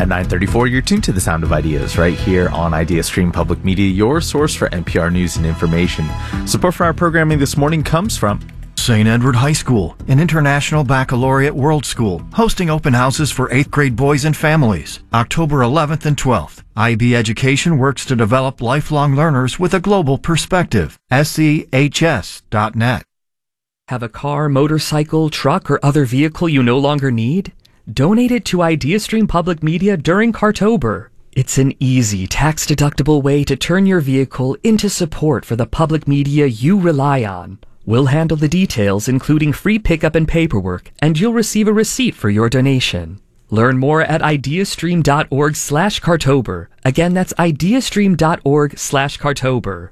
At 9:34, you're tuned to The Sound of Ideas right here on IdeaStream Public Media, your source for NPR news and information. Support for our programming this morning comes from St. Edward High School, an international baccalaureate world school, hosting open houses for 8th grade boys and families, October 11th and 12th. IB Education works to develop lifelong learners with a global perspective. SEHS.net. Have a car, motorcycle, truck, or other vehicle you no longer need? Donate it to IdeaStream Public Media during Cartober. It's an easy, tax-deductible way to turn your vehicle into support for the public media you rely on. We'll handle the details, including free pickup and paperwork, and you'll receive a receipt for your donation. Learn more at ideastream.org/Cartober. Again, that's ideastream.org/Cartober.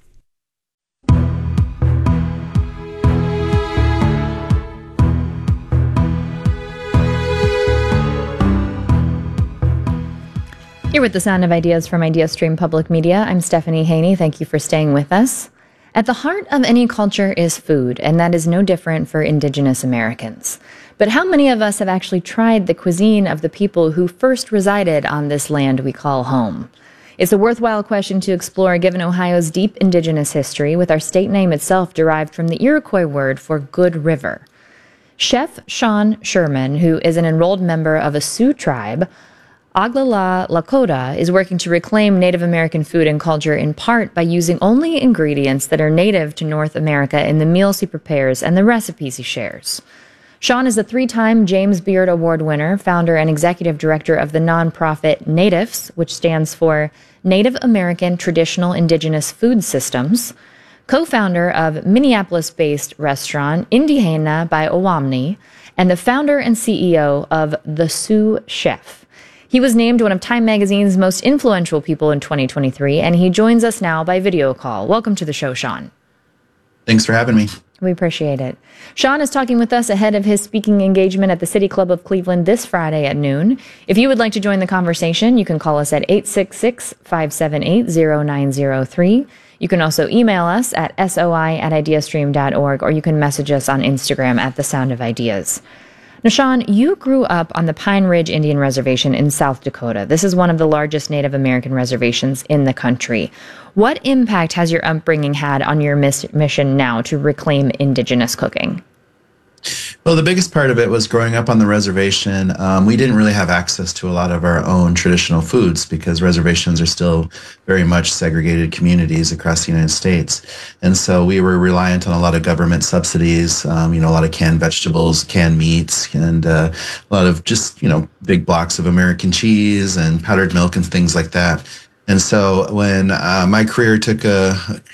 You're with The Sound of Ideas from IdeaStream Public Media. I'm Stephanie Haney. Thank you for staying with us. At the heart of any culture is food, and that is no different for Indigenous Americans. But how many of us have actually tried the cuisine of the people who first resided on this land we call home? It's a worthwhile question to explore given Ohio's deep Indigenous history, with our state name itself derived from the Iroquois word for good river. Chef Sean Sherman, who is an enrolled member of a Sioux tribe, Oglala Lakota, is working to reclaim Native American food and culture in part by using only ingredients that are native to North America in the meals he prepares and the recipes he shares. Sean is a 3-time James Beard Award winner, founder and executive director of the nonprofit NATIVS, which stands for Native American Traditional Indigenous Food Systems, co-founder of Minneapolis-based restaurant Indiana by Owamni, and the founder and CEO of The Sioux Chef. He was named one of Time Magazine's most influential people in 2023, and he joins us now by video call. Welcome to the show, Sean. Thanks for having me. We appreciate it. Sean is talking with us ahead of his speaking engagement at the City Club of Cleveland this Friday at noon. If you would like to join the conversation, you can call us at 866-578-0903. You can also email us at soi@ideastream.org, or you can message us on Instagram at The Sound of Ideas. Now, Sean, you grew up on the Pine Ridge Indian Reservation in South Dakota. This is one of the largest Native American reservations in the country. What impact has your upbringing had on your mission now to reclaim Indigenous cooking? Well, the biggest part of it was growing up on the reservation. We didn't really have access to a lot of our own traditional foods because reservations are still very much segregated communities across the United States. And so we were reliant on a lot of government subsidies, a lot of canned vegetables, canned meats, and a lot of just, big blocks of American cheese and powdered milk and things like that. And so when my career took a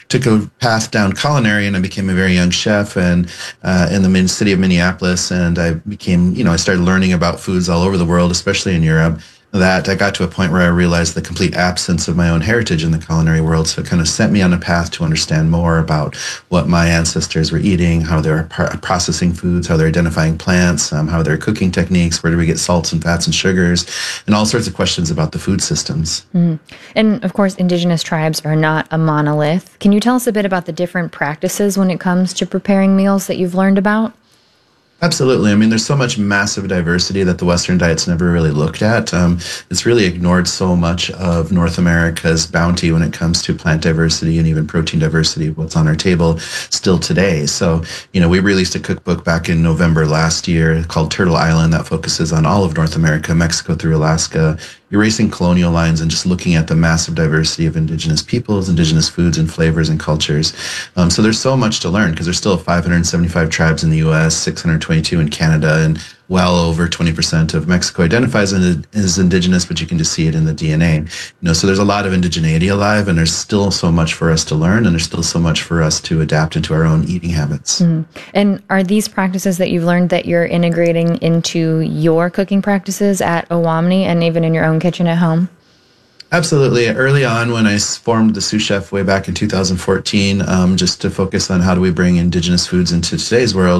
path down culinary, and I became a very young chef and in the city of Minneapolis, and I started learning about foods all over the world, especially in Europe, that I got to a point where I realized the complete absence of my own heritage in the culinary world. So it kind of set me on a path to understand more about what my ancestors were eating, how they're processing foods, how they're identifying plants, how they're cooking techniques, where do we get salts and fats and sugars, and all sorts of questions about the food systems. Mm. And of course, Indigenous tribes are not a monolith. Can you tell us a bit about the different practices when it comes to preparing meals that you've learned about? Absolutely. There's so much massive diversity that the Western diet's never really looked at. It's really ignored so much of North America's bounty when it comes to plant diversity and even protein diversity, what's on our table still today. So, we released a cookbook back in November last year called Turtle Island that focuses on all of North America, Mexico through Alaska, erasing colonial lines and just looking at the massive diversity of Indigenous peoples, Indigenous foods and flavors and cultures. So there's so much to learn because there's still 575 tribes in the U.S., 622 in Canada, and well over 20% of Mexico identifies as Indigenous, but you can just see it in the DNA. So there's a lot of indigeneity alive, and there's still so much for us to learn, and there's still so much for us to adapt into our own eating habits. Mm. And are these practices that you've learned that you're integrating into your cooking practices at Owamni and even in your own kitchen at home? Absolutely. Early on, when I formed the Sioux Chef way back in 2014, just to focus on how do we bring Indigenous foods into today's world,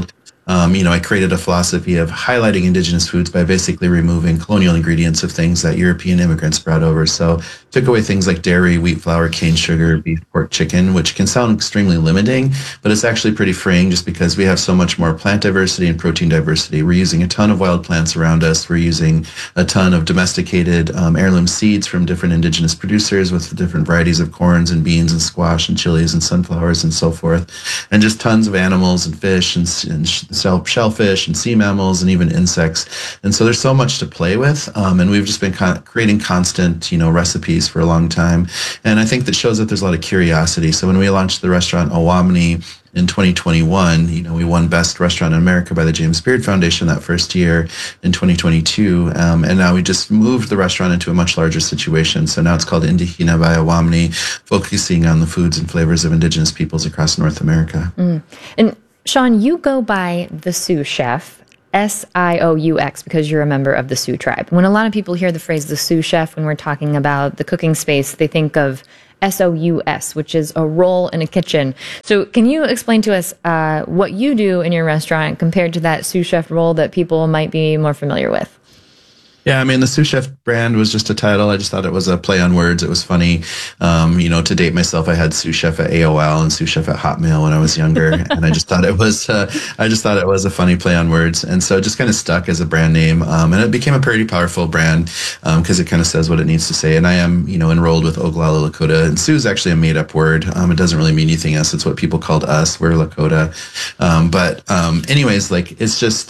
I created a philosophy of highlighting indigenous foods by basically removing colonial ingredients of things that European immigrants brought over. So took away things like dairy, wheat flour, cane sugar, beef, pork, chicken, which can sound extremely limiting, but it's actually pretty freeing just because we have so much more plant diversity and protein diversity. We're using a ton of wild plants around us. We're using a ton of domesticated heirloom seeds from different indigenous producers with different varieties of corns and beans and squash and chilies and sunflowers and so forth, and just tons of animals and fish and shellfish and sea mammals and even insects. And so there's so much to play with, and we've just been creating constant, recipes for a long time. And I think that shows that there's a lot of curiosity. So when we launched the restaurant Owamni in 2021, we won Best Restaurant in America by the James Beard Foundation that first year in 2022. And now we just moved the restaurant into a much larger situation. So now it's called Indígena by Owamni, focusing on the foods and flavors of indigenous peoples across North America. And Sean, you go by the Sioux Chef, Sioux, because you're a member of the Sioux tribe. When a lot of people hear the phrase the Sioux Chef, when we're talking about the cooking space, they think of SOUS, which is a role in a kitchen. So can you explain to us what you do in your restaurant compared to that Sioux Chef role that people might be more familiar with? Yeah, the Sioux Chef brand was just a title. I just thought it was a play on words. It was funny. To date myself, I had Sioux Chef at AOL and Sioux Chef at Hotmail when I was younger, and I just thought it was a funny play on words, and so it just kind of stuck as a brand name, and it became a pretty powerful brand because it kind of says what it needs to say. And I am, enrolled with Oglala Lakota, and Sioux is actually a made up word. It doesn't really mean anything else. It's what people called us. We're Lakota, anyways, it's just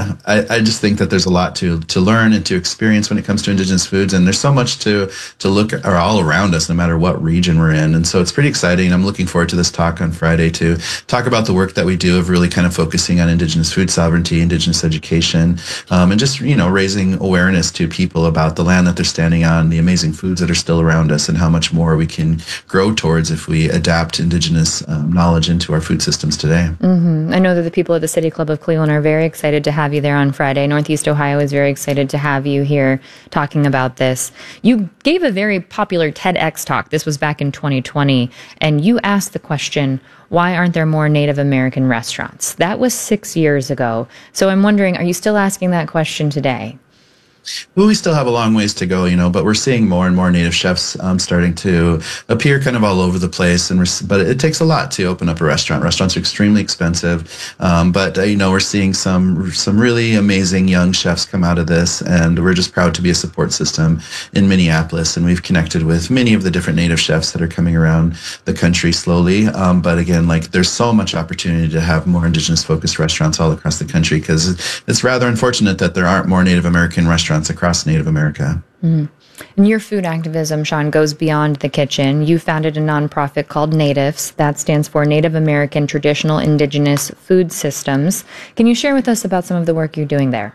I just think that there's a lot to learn and to experience when it comes to indigenous foods, and there's so much to look at all around us, no matter what region we're in. And so it's pretty exciting. I'm looking forward to this talk on Friday to talk about the work that we do of really kind of focusing on indigenous food sovereignty, indigenous education, and just raising awareness to people about the land that they're standing on, the amazing foods that are still around us, and how much more we can grow towards if we adapt indigenous knowledge into our food systems today. I know that the people at the City Club of Cleveland are very excited to have you there on Friday. Northeast Ohio is very excited to have you here talking about this. You gave a very popular TEDx talk. This was back in 2020, and you asked the question, why aren't there more Native American restaurants? That was 6 years ago. So I'm wondering, are you still asking that question today? Well, we still have a long ways to go, but we're seeing more and more Native chefs starting to appear kind of all over the place. But it takes a lot to open up a restaurant. Restaurants are extremely expensive. But we're seeing some really amazing young chefs come out of this, and we're just proud to be a support system in Minneapolis. And we've connected with many of the different Native chefs that are coming around the country slowly. But again, there's so much opportunity to have more indigenous focused restaurants all across the country, because it's rather unfortunate that there aren't more Native American restaurants across Native America. And your food activism, Sean, goes beyond the kitchen. You founded a nonprofit called NATIVS. That stands for Native American Traditional Indigenous Food Systems. Can you share with us about some of the work you're doing there?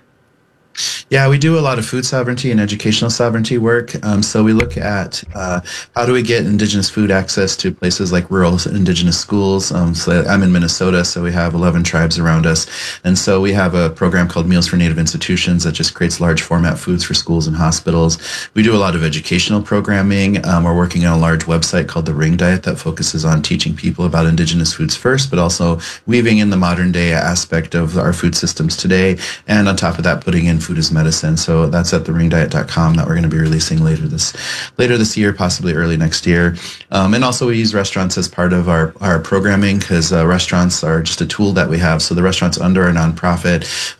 Yeah, we do a lot of food sovereignty and educational sovereignty work. So we look at how do we get indigenous food access to places like rural indigenous schools. So I'm in Minnesota, so we have 11 tribes around us. And so we have a program called Meals for Native Institutions that just creates large format foods for schools and hospitals. We do a lot of educational programming. We're working on a large website called The Ring Diet that focuses on teaching people about indigenous foods first, but also weaving in the modern day aspect of our food systems today. And on top of that, putting in food as medicine. So that's at theringdiet.com that we're going to be releasing later this year, possibly early next year. And also we use restaurants as part of our programming, because restaurants are just a tool that we have. So the restaurant's under our nonprofit.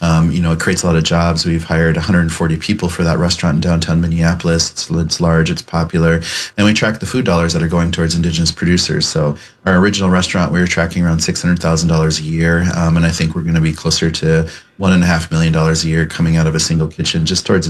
It creates a lot of jobs. We've hired 140 people for that restaurant in downtown Minneapolis. It's large, it's popular. And we track the food dollars that are going towards indigenous producers. So our original restaurant, we were tracking around $600,000 a year. And I think we're going to be closer to $1.5 million a year coming out of a single kitchen just towards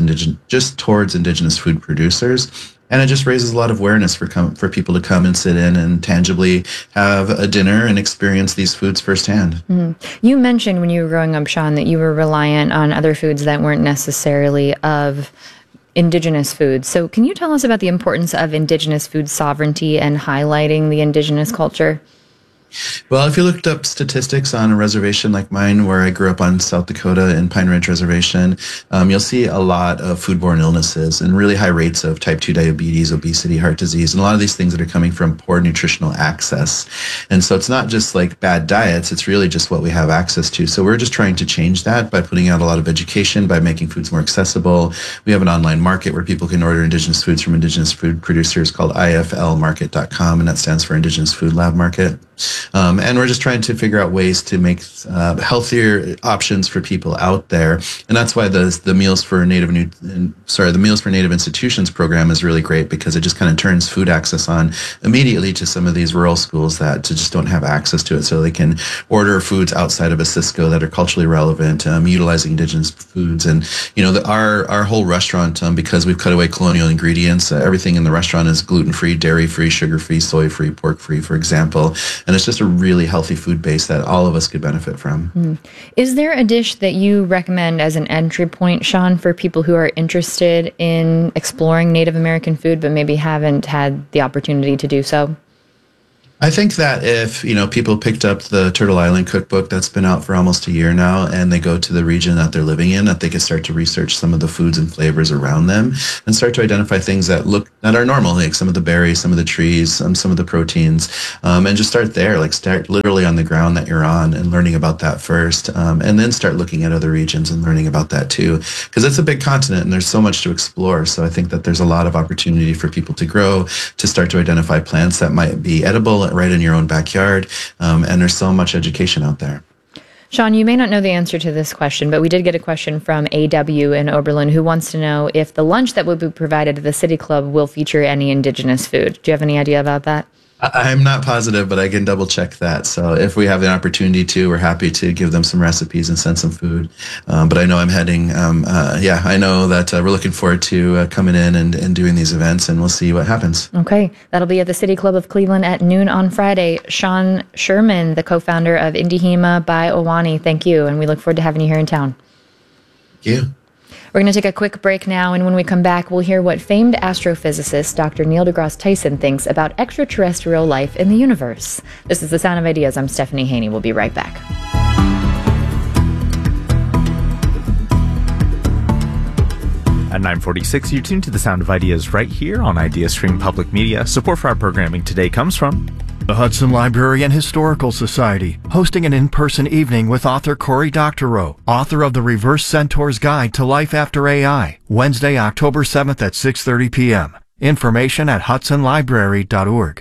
indigenous food producers. And it just raises a lot of awareness for people to come and sit in and tangibly have a dinner and experience these foods firsthand. You mentioned when you were growing up, Sean, that you were reliant on other foods that weren't necessarily of indigenous foods. So can you tell us about the importance of indigenous food sovereignty and highlighting the indigenous culture? Well, if you looked up statistics on a reservation like mine, where I grew up on South Dakota in Pine Ridge Reservation, you'll see a lot of foodborne illnesses and really high rates of type 2 diabetes, obesity, heart disease, and a lot of these things that are coming from poor nutritional access. And so it's not just like bad diets, it's really just what we have access to. So we're just trying to change that by putting out a lot of education, by making foods more accessible. We have an online market where people can order indigenous foods from indigenous food producers called iflmarket.com, and that stands for Indigenous Food Lab Market. And we're just trying to figure out ways to make healthier options for people out there, and that's why the Meals for Native Institutions program is really great, because it just kind of turns food access on immediately to some of these rural schools that just don't have access to it, so they can order foods outside of a Cisco that are culturally relevant, utilizing indigenous foods. And our whole restaurant, because we've cut away colonial ingredients, everything in the restaurant is gluten-free, dairy-free, sugar-free, soy-free, pork-free, for example. And it's just a really healthy food base that all of us could benefit from. Is there a dish that you recommend as an entry point, Sean, for people who are interested in exploring Native American food but maybe haven't had the opportunity to do so? I think that if, people picked up the Turtle Island cookbook that's been out for almost a year now, and they go to the region that they're living in, that they could start to research some of the foods and flavors around them and start to identify things that are normal, like some of the berries, some of the trees, some of the proteins, and just start there, like start literally on the ground that you're on and learning about that first, and then start looking at other regions and learning about that too, because it's a big continent and there's so much to explore. So I think that there's a lot of opportunity for people to grow, to start to identify plants that might be edible right in your own backyard, and there's so much education out there. Sean, you may not know the answer to this question, but we did get a question from AW in Oberlin, who wants to know if the lunch that will be provided at the City Club will feature any indigenous food. Do you have any idea about that? I'm not positive, but I can double check that. So if we have the opportunity to, we're happy to give them some recipes and send some food. But I know I'm heading, I know that we're looking forward to coming in and doing these events, and we'll see what happens. Okay. That'll be at the City Club of Cleveland at noon on Friday. Sean Sherman, the co-founder of Indihima by Owani, thank you. And we look forward to having you here in town. Thank you. We're going to take a quick break now, and when we come back, we'll hear what famed astrophysicist Dr. Neil deGrasse Tyson thinks about extraterrestrial life in the universe. This is The Sound of Ideas. I'm Stephanie Haney. We'll be right back. At 9:46, you're tuned to The Sound of Ideas right here on IdeaStream Public Media. Support for our programming today comes from the Hudson Library and Historical Society, hosting an in-person evening with author Cory Doctorow, author of The Reverse Centaur's Guide to Life After AI, Wednesday, October 7th at 6:30 p.m. Information at hudsonlibrary.org.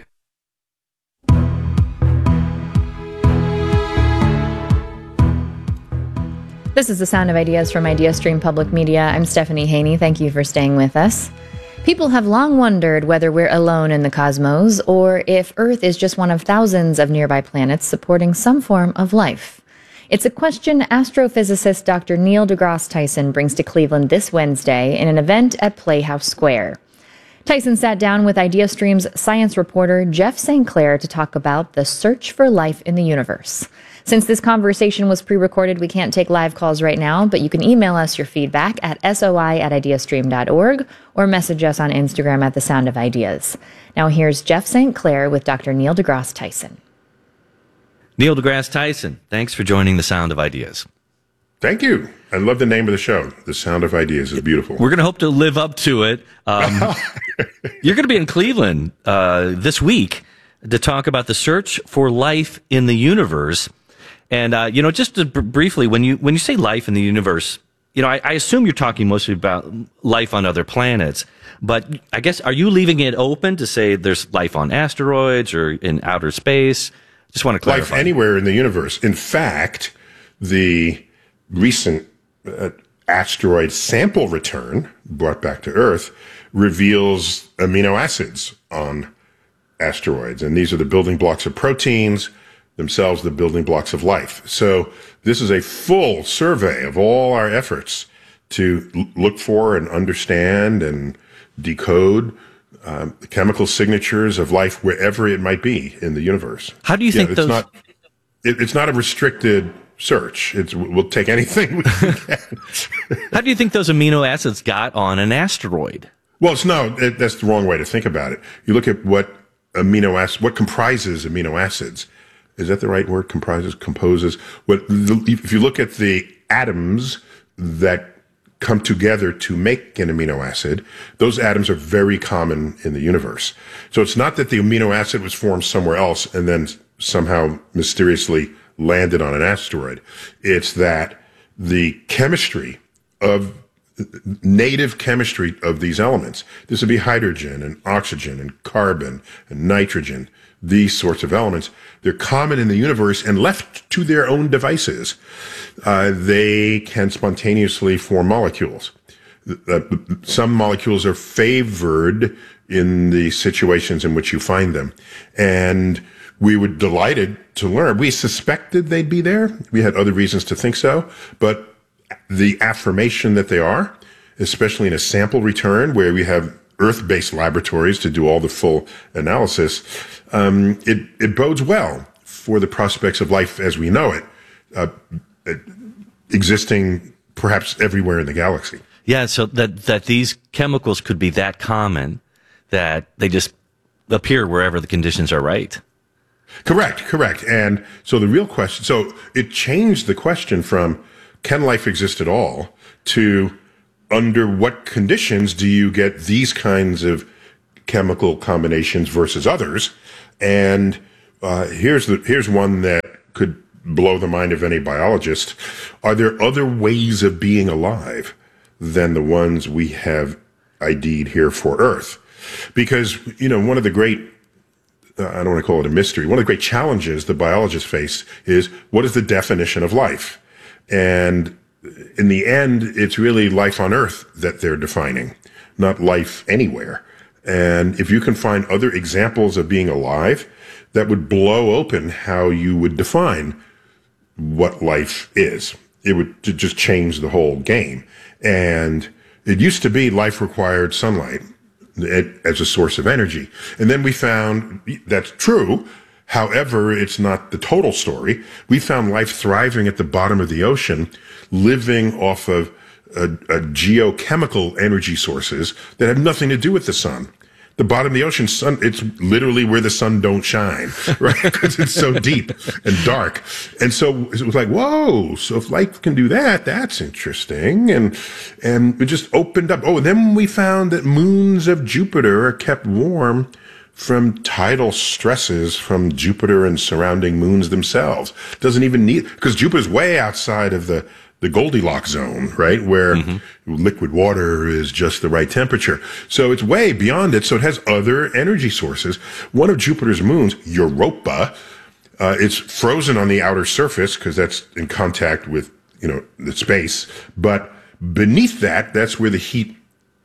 This is The Sound of Ideas from IdeaStream Public Media. I'm Stephanie Haney. Thank you for staying with us. People have long wondered whether we're alone in the cosmos or if Earth is just one of thousands of nearby planets supporting some form of life. It's a question astrophysicist Dr. Neil deGrasse Tyson brings to Cleveland this Wednesday in an event at Playhouse Square. Tyson sat down with IdeaStream's science reporter Jeff St. Clair to talk about the search for life in the universe. Since this conversation was pre-recorded, we can't take live calls right now, but you can email us your feedback at soi@ideastream.org or message us on Instagram at The Sound of Ideas. Now here's Jeff St. Clair with Dr. Neil deGrasse Tyson. Neil deGrasse Tyson, thanks for joining The Sound of Ideas. Thank you. I love the name of the show. The Sound of Ideas is beautiful. We're going to hope to live up to it. You're going to be in Cleveland this week to talk about the search for life in the universe. And, just to briefly, when you say life in the universe, I assume you're talking mostly about life on other planets. But I guess, are you leaving it open to say there's life on asteroids or in outer space? Just want to clarify. Life anywhere in the universe. In fact, the recent asteroid sample return brought back to Earth reveals amino acids on asteroids. And these are the building blocks of proteins, themselves the building blocks of life. So this is a full survey of all our efforts to look for and understand and decode the chemical signatures of life wherever it might be in the universe. How do you think those... It's not a restricted search. We'll take anything we can get. How do you think those amino acids got on an asteroid? Well, that's the wrong way to think about it. You look at what comprises amino acids. Is that the right word? Composes. If you look at the atoms that come together to make an amino acid, those atoms are very common in the universe. So it's not that the amino acid was formed somewhere else and then somehow mysteriously landed on an asteroid. It's that the chemistry of native chemistry of these elements, this would be hydrogen and oxygen and carbon and nitrogen, these sorts of elements, they're common in the universe, and left to their own devices, they can spontaneously form molecules. Some molecules are favored in the situations in which you find them. And we were delighted to learn. We suspected they'd be there. We had other reasons to think so. But the affirmation that they are, especially in a sample return where we have Earth-based laboratories to do all the full analysis, it bodes well for the prospects of life as we know it, existing perhaps everywhere in the galaxy. Yeah, so that these chemicals could be that common that they just appear wherever the conditions are right. Correct. And so the real question, so it changed the question from can life exist at all to under what conditions do you get these kinds of chemical combinations versus others? And here's one that could blow the mind of any biologist. Are there other ways of being alive than the ones we have ID'd here for Earth? Because, one of the great, I don't want to call it a mystery, one of the great challenges the biologists face is what is the definition of life? And in the end, it's really life on Earth that they're defining, not life anywhere. And if you can find other examples of being alive, that would blow open how you would define what life is. It would just change the whole game. And it used to be life required sunlight as a source of energy. And then we found that's true. However, it's not the total story. We found life thriving at the bottom of the ocean, living off of geochemical energy sources that have nothing to do with the sun. The bottom of the ocean, sun, it's literally where the sun don't shine, right? Because it's so deep and dark. And so it was like, whoa, so if life can do that, that's interesting. And it just opened up. Oh, and then we found that moons of Jupiter are kept warm from tidal stresses from Jupiter and surrounding moons themselves. Doesn't even need, because Jupiter's way outside of the Goldilocks zone, right? Where liquid water is just the right temperature. So it's way beyond it. So it has other energy sources. One of Jupiter's moons, Europa, it's frozen on the outer surface because that's in contact with, the space. But beneath that, that's where the heat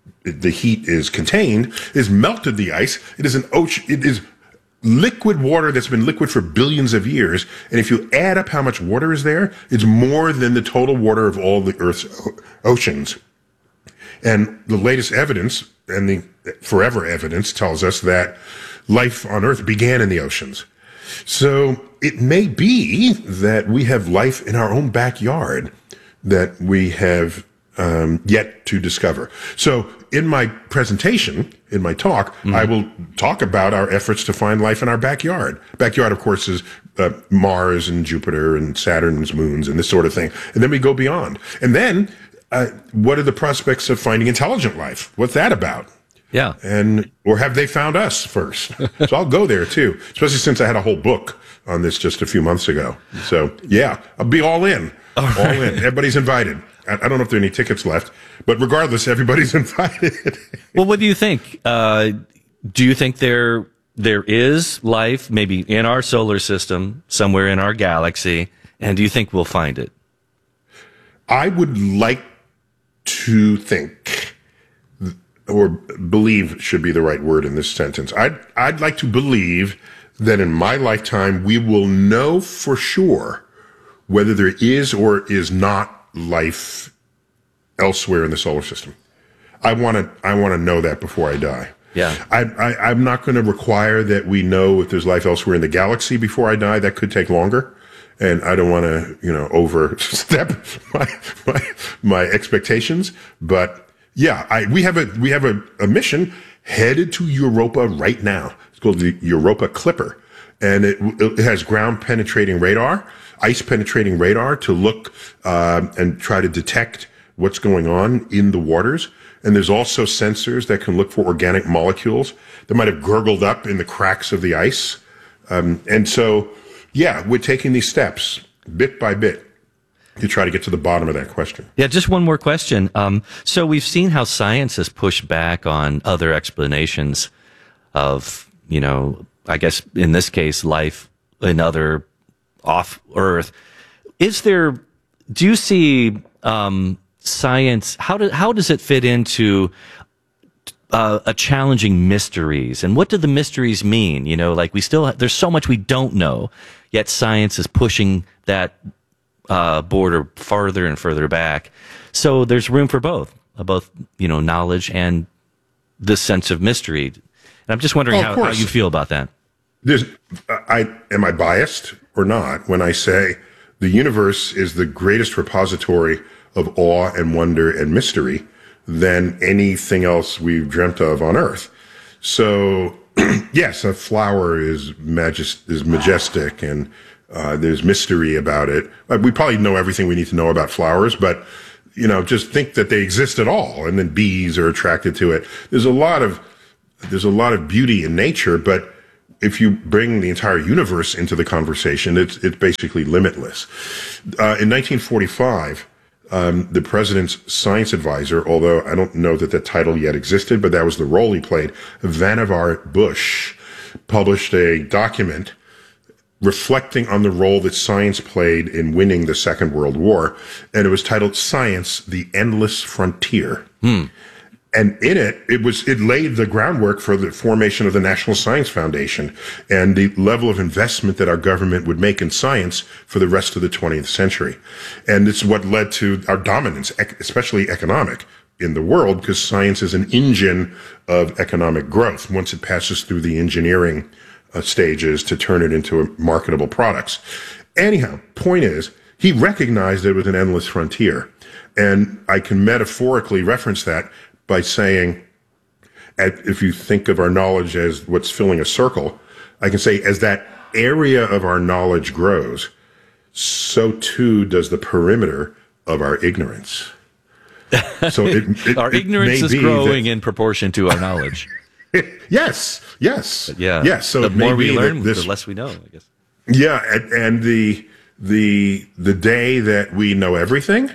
is contained, is melted the ice. It is an ocean. It is liquid water that's been liquid for billions of years. And if you add up how much water is there, it's more than the total water of all the Earth's oceans. And the latest evidence and the forever evidence tells us that life on Earth began in the oceans. So it may be that we have life in our own backyard that we have yet to discover. So in my presentation, in my talk, I will talk about our efforts to find life in our backyard. Backyard, of course, is Mars and Jupiter and Saturn's moons and this sort of thing. And then we go beyond. And then what are the prospects of finding intelligent life? What's that about? Yeah. Or have they found us first? So I'll go there too, especially since I had a whole book on this just a few months ago. So yeah, I'll be all in. All in. Everybody's invited. I don't know if there are any tickets left, but regardless, everybody's invited. Well, what do you think? Do you think there is life maybe in our solar system, somewhere in our galaxy, and do you think we'll find it? I would like to think, or believe should be the right word in this sentence. I'd like to believe that in my lifetime we will know for sure whether there is or is not life elsewhere in the solar system. I want to know that before I die. Yeah. I'm not going to require that we know if there's life elsewhere in the galaxy before I die. That could take longer. And I don't want to, overstep my expectations. But yeah, we have a mission headed to Europa right now. It's called the Europa Clipper. and it has ground penetrating radar, ice penetrating radar to look and try to detect what's going on in the waters. And there's also sensors that can look for organic molecules that might have gurgled up in the cracks of the ice. And so, yeah, we're taking these steps bit by bit to try to get to the bottom of that question. Yeah, just one more question. So we've seen how science has pushed back on other explanations of, I guess in this case, life in other off Earth. Do you see science, how does it fit into a challenging mysteries? And what do the mysteries mean? There's so much we don't know, yet science is pushing that border farther and further back. So there's room for both knowledge and this sense of mystery. And I'm just wondering how you feel about that. Am I biased or not when I say the universe is the greatest repository of awe and wonder and mystery than anything else we've dreamt of on Earth? So, yes, a flower is majestic and there's mystery about it. We probably know everything we need to know about flowers, but just think that they exist at all, and then bees are attracted to it. There's a lot of beauty in nature, but if you bring the entire universe into the conversation, it's basically limitless. In 1945, the president's science advisor, although I don't know that title yet existed, but that was the role he played, Vannevar Bush, published a document reflecting on the role that science played in winning the Second World War, and it was titled Science, the Endless Frontier. And in it laid the groundwork for the formation of the National Science Foundation and the level of investment that our government would make in science for the rest of the 20th century. And it's what led to our dominance, especially economic, in the world, because science is an engine of economic growth once it passes through the engineering stages to turn it into marketable products. Anyhow, point is, he recognized it was an endless frontier. And I can metaphorically reference that by saying, if you think of our knowledge as what's filling a circle, I can say as that area of our knowledge grows, so too does the perimeter of our ignorance. So our ignorance is growing in proportion to our knowledge. Yes. But yeah. Yes. So the more we learn, the less we know, I guess. Yeah. And the day that we know everything,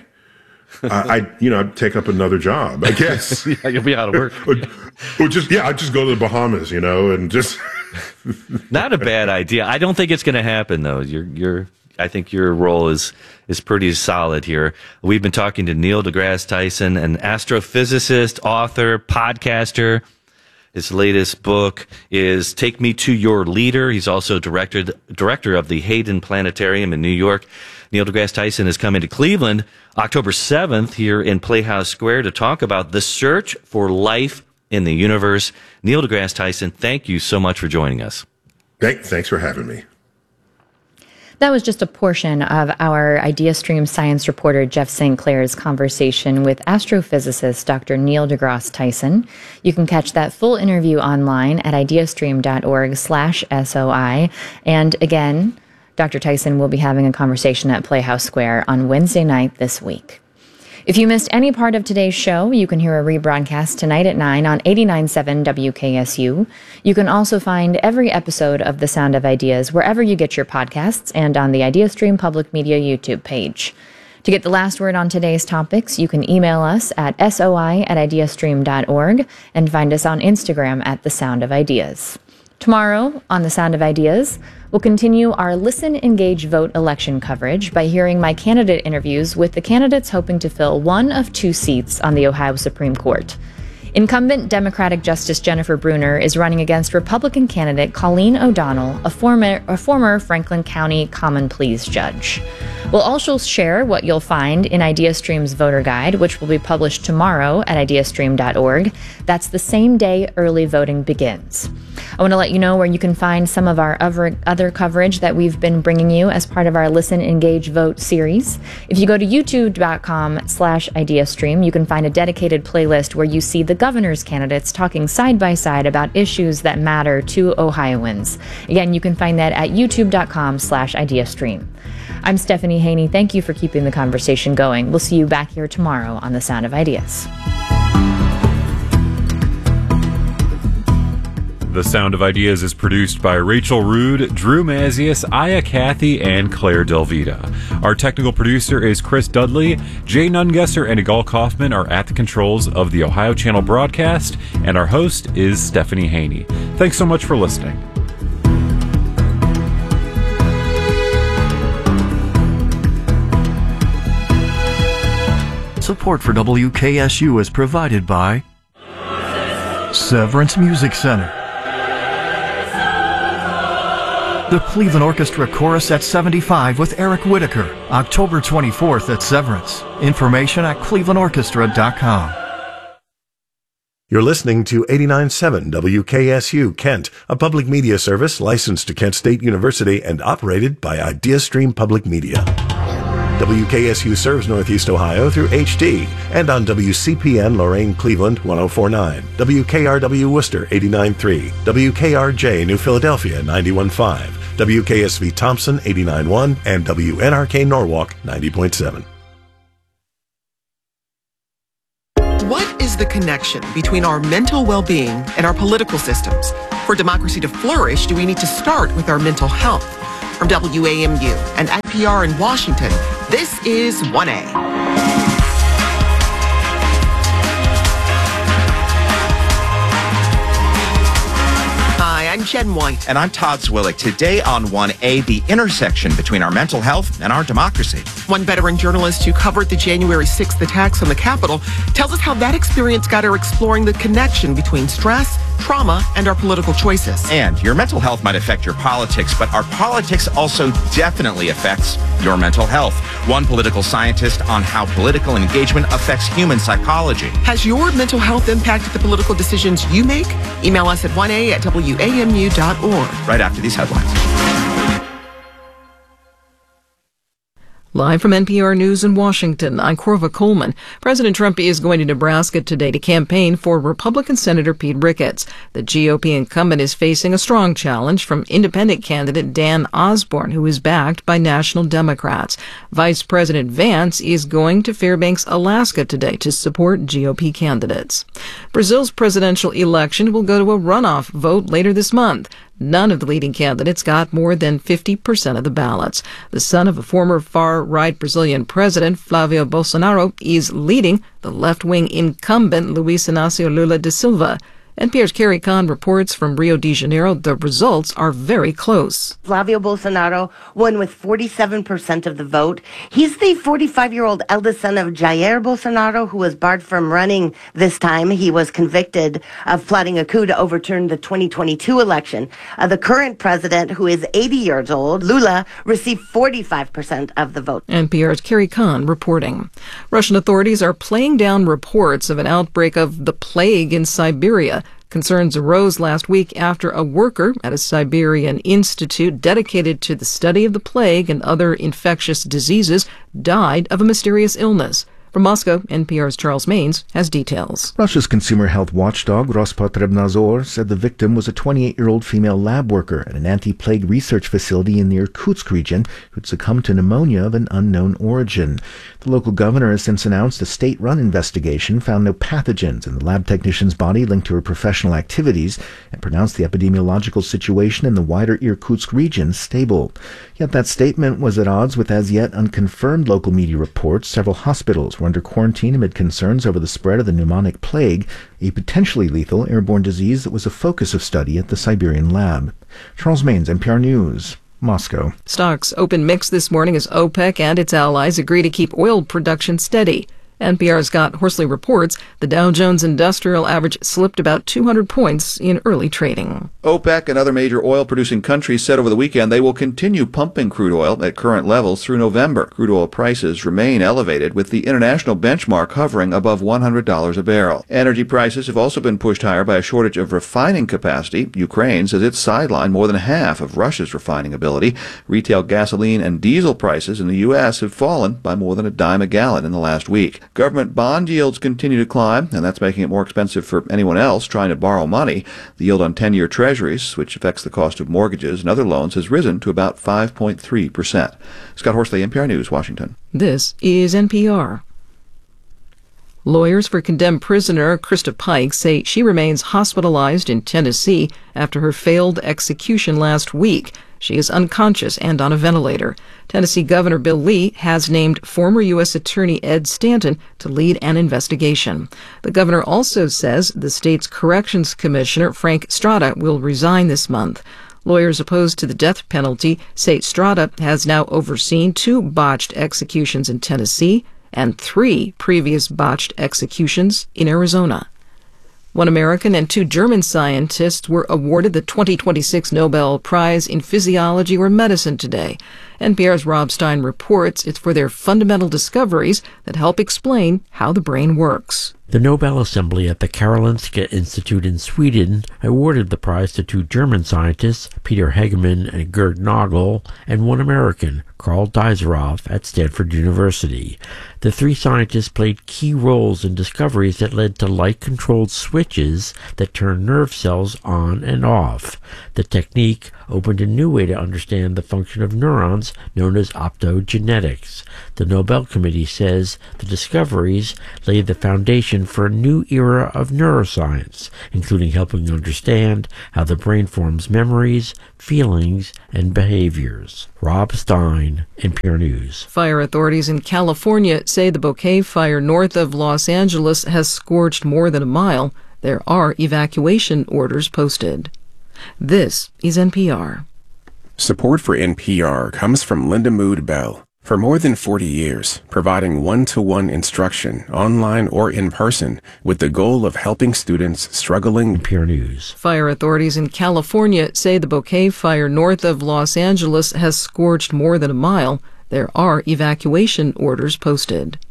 I'd take up another job, I guess. Yeah, you'll be out of work. or I'd just go to the Bahamas, and just. Not a bad idea. I don't think it's going to happen, though. I think your role is pretty solid here. We've been talking to Neil deGrasse Tyson, an astrophysicist, author, podcaster. His latest book is Take Me to Your Leader. He's also director of the Hayden Planetarium in New York. Neil deGrasse Tyson is coming to Cleveland October 7th here in Playhouse Square to talk about the search for life in the universe. Neil deGrasse Tyson, thank you so much for joining us. Thanks for having me. That was just a portion of our IdeaStream science reporter Jeff St. Clair's conversation with astrophysicist Dr. Neil deGrasse Tyson. You can catch that full interview online at ideastream.org/SOI. And again, Dr. Tyson will be having a conversation at Playhouse Square on Wednesday night this week. If you missed any part of today's show, you can hear a rebroadcast tonight at 9 on 89.7 WKSU. You can also find every episode of The Sound of Ideas wherever you get your podcasts and on the IdeaStream Public Media YouTube page. To get the last word on today's topics, you can email us at soi@ideastream.org and find us on Instagram at The Sound of Ideas. Tomorrow on The Sound of Ideas, we'll continue our Listen, Engage, Vote election coverage by hearing my candidate interviews with the candidates hoping to fill one of two seats on the Ohio Supreme Court. Incumbent Democratic Justice Jennifer Brunner is running against Republican candidate Colleen O'Donnell, a former Franklin County Common Pleas judge. We'll also share what you'll find in IdeaStream's voter guide, which will be published tomorrow at ideastream.org. That's the same day early voting begins. I want to let you know where you can find some of our other coverage that we've been bringing you as part of our Listen, Engage, Vote series. If you go to youtube.com/IdeaStream, you can find a dedicated playlist where you see the governor's candidates talking side by side about issues that matter to Ohioans. Again, you can find that at youtube.com/ideastream. I'm Stephanie Haney. Thank you for keeping the conversation going. We'll see you back here tomorrow on The Sound of Ideas. The Sound of Ideas is produced by Rachel Rood, Drew Mazius, Aya Cathy, and Claire Delvita. Our technical producer is Chris Dudley. Jay Nungesser and Igal Kaufman are at the controls of the Ohio Channel broadcast, and our host is Stephanie Haney. Thanks so much for listening. Support for WKSU is provided by Severance Music Center, the Cleveland Orchestra Chorus at 75 with Eric Whitaker, October 24th at Severance. Information at clevelandorchestra.com. You're listening to 89.7 WKSU Kent, a public media service licensed to Kent State University and operated by IdeaStream Public Media. WKSU serves Northeast Ohio through HD and on WCPN Lorain Cleveland 104.9, WKRW Worcester 89.3, WKRJ New Philadelphia 91.5, WKSV Thompson 89.1, and WNRK Norwalk 90.7. What is the connection between our mental well-being and our political systems? For democracy to flourish, do we need to start with our mental health? From WAMU and NPR in Washington, this is 1A. Hi, I'm Jen White. And I'm Todd Zwillick. Today on 1A, the intersection between our mental health and our democracy. One veteran journalist who covered the January 6th attacks on the Capitol tells us how that experience got her exploring the connection between stress, trauma, and our political choices. And your mental health might affect your politics, but our politics also definitely affects your mental health. One political scientist on how political engagement affects human psychology. Has your mental health impacted the political decisions you make? Email us at 1a@wamu.org. Right after these headlines. Live from NPR News in Washington, I'm Corva Coleman. President Trump is going to Nebraska today to campaign for Republican Senator Pete Ricketts. The GOP incumbent is facing a strong challenge from independent candidate Dan Osborne, who is backed by national Democrats. Vice President Vance is going to Fairbanks, Alaska today to support GOP candidates. Brazil's presidential election will go to a runoff vote later this month. None of the leading candidates got more than 50% of the ballots. The son of a former far-right Brazilian president, Flavio Bolsonaro, is leading the left-wing incumbent Luiz Inácio Lula da Silva. NPR's Carrie Kahn reports from Rio de Janeiro the results are very close. Flavio Bolsonaro won with 47% of the vote. He's the 45-year-old eldest son of Jair Bolsonaro, who was barred from running this time. He was convicted of plotting a coup to overturn the 2022 election. The current president, who is 80 years old, Lula, received 45% of the vote. NPR's Carrie Kahn reporting. Russian authorities are playing down reports of an outbreak of the plague in Siberia. Concerns arose last week after a worker at a Siberian institute dedicated to the study of the plague and other infectious diseases died of a mysterious illness. From Moscow, NPR's Charles Maines has details. Russia's consumer health watchdog Rospotrebnadzor said the victim was a 28-year-old female lab worker at an anti-plague research facility in the Irkutsk region who'd succumbed to pneumonia of an unknown origin. The local governor has since announced a state-run investigation found no pathogens in the lab technician's body linked to her professional activities and pronounced the epidemiological situation in the wider Irkutsk region stable. Yet that statement was at odds with as yet unconfirmed local media reports. Several hospitals were under quarantine amid concerns over the spread of the pneumonic plague, a potentially lethal airborne disease that was a focus of study at the Siberian lab. Charles Maines, NPR News, Moscow. Stocks open mixed this morning as OPEC and its allies agree to keep oil production steady. NPR's Scott Horsley reports the Dow Jones Industrial Average slipped about 200 points in early trading. OPEC and other major oil-producing countries said over the weekend they will continue pumping crude oil at current levels through November. Crude oil prices remain elevated, with the international benchmark hovering above $100 a barrel. Energy prices have also been pushed higher by a shortage of refining capacity. Ukraine says it's sidelined more than half of Russia's refining ability. Retail gasoline and diesel prices in the U.S. have fallen by more than $0.10 a gallon in the last week. Government bond yields continue to climb, and that's making it more expensive for anyone else trying to borrow money. The yield on 10-year treasuries, which affects the cost of mortgages and other loans, has risen to about 5.3%. Scott Horsley, NPR News, Washington. This is NPR. Lawyers for condemned prisoner Krista Pike say she remains hospitalized in Tennessee after her failed execution last week. She is unconscious and on a ventilator. Tennessee Governor Bill Lee has named former U.S. Attorney Ed Stanton to lead an investigation. The governor also says the state's corrections commissioner, Frank Strada, will resign this month. Lawyers opposed to the death penalty say Strada has now overseen 2 botched executions in Tennessee and 3 previous botched executions in Arizona. 1 American and 2 German scientists were awarded the 2026 Nobel Prize in Physiology or Medicine today. NPR's Rob Stein reports it's for their fundamental discoveries that help explain how the brain works. The Nobel Assembly at the Karolinska Institute in Sweden awarded the prize to 2 German scientists, Peter Hegemann and Gerd Nagel, and 1 American, Karl Deiseroff, at Stanford University. The 3 scientists played key roles in discoveries that led to light-controlled switches that turn nerve cells on and off. The technique opened a new way to understand the function of neurons, known as optogenetics. The Nobel Committee says the discoveries laid the foundation for a new era of neuroscience, including helping understand how the brain forms memories, feelings, and behaviors. Rob Stein, NPR News. Fire authorities in California say the Bouquet Fire north of Los Angeles has scorched more than a mile. There are evacuation orders posted. This is NPR. Support for NPR comes from Linda Mood Bell. For more than 40 years, providing one-to-one instruction, online or in person, with the goal of helping students struggling. NPR News. Fire authorities in California say the Bouquet Fire north of Los Angeles has scorched more than a mile. There are evacuation orders posted.